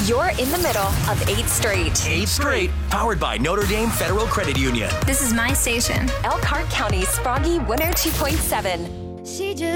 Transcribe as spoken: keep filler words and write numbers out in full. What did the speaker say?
You're in the middle of eight Straight. eight Straight, powered by Notre Dame Federal Credit Union. This is my station. Elkhart County's Froggy one oh two point seven. She just